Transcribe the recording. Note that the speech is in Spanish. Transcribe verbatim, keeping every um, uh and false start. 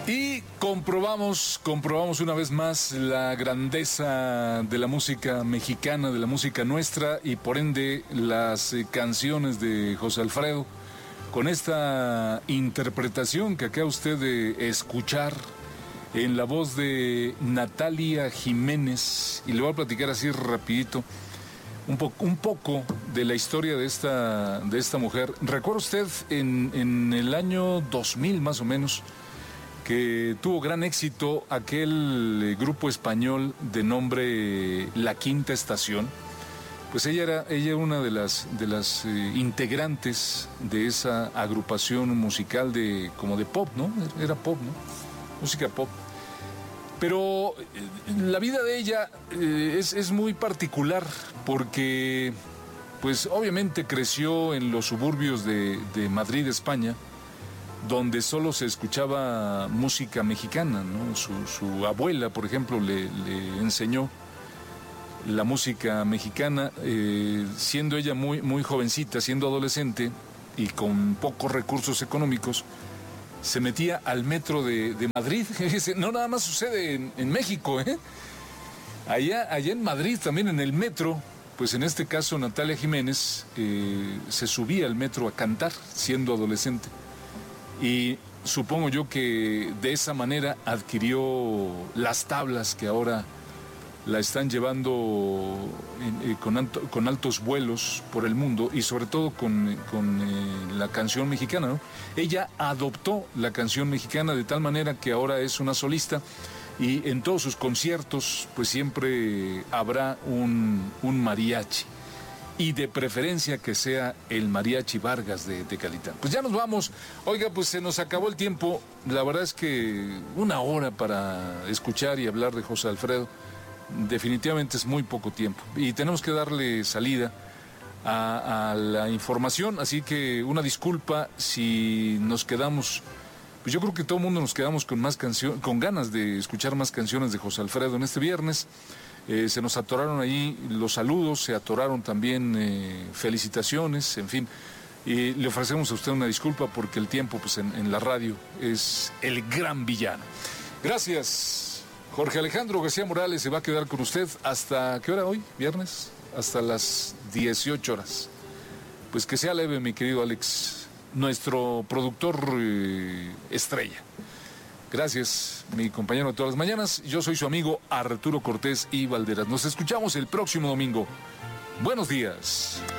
Y comprobamos, comprobamos una vez más la grandeza de la música mexicana, de la música nuestra y por ende las eh, canciones de José Alfredo con esta interpretación que acaba usted de escuchar en la voz de Natalia Jiménez. Y le voy a platicar así rapidito un, po un poco de la historia de esta, de esta mujer. ¿Recuerda usted en, en el año dos mil más o menos que tuvo gran éxito aquel grupo español de nombre La Quinta Estación? Pues ella era, ella era una de las, de las eh, integrantes de esa agrupación musical de, como de pop, ¿no? Era pop, ¿no? Música pop. Pero eh, la vida de ella eh, es, es muy particular porque, pues obviamente creció en los suburbios de, de Madrid, España, donde solo se escuchaba música mexicana, ¿no? Su, su abuela, por ejemplo, le, le enseñó la música mexicana, eh, siendo ella muy, muy jovencita, siendo adolescente y con pocos recursos económicos, se metía al metro de, de Madrid. No nada más sucede en, en México, ¿eh? Allá, allá en Madrid, también en el metro, pues en este caso Natalia Jiménez eh, se subía al metro a cantar, siendo adolescente. Y supongo yo que de esa manera adquirió las tablas que ahora la están llevando en, eh, con, alto, con altos vuelos por el mundo y sobre todo con, con eh, la canción mexicana, ¿no? Ella adoptó la canción mexicana de tal manera que ahora es una solista y en todos sus conciertos pues siempre habrá un, un mariachi. Y de preferencia que sea el Mariachi Vargas de, de Calitán. Pues ya nos vamos. Oiga, pues se nos acabó el tiempo. La verdad es que una hora para escuchar y hablar de José Alfredo definitivamente es muy poco tiempo. Y tenemos que darle salida a, a la información. Así que una disculpa si nos quedamos... Pues yo creo que todo el mundo nos quedamos con más canciones, con ganas de escuchar más canciones de José Alfredo en este viernes. Eh, se nos atoraron ahí los saludos, se atoraron también eh, felicitaciones, en fin. Y le ofrecemos a usted una disculpa porque el tiempo pues, en, en la radio es el gran villano. Gracias. Jorge Alejandro García Morales se va a quedar con usted hasta, ¿qué hora hoy? ¿Viernes? Hasta las dieciocho horas. Pues que sea leve, mi querido Alex, nuestro productor eh, estrella. Gracias, mi compañero de todas las mañanas. Yo soy su amigo Arturo Cortés y Valderas. Nos escuchamos el próximo domingo. Buenos días.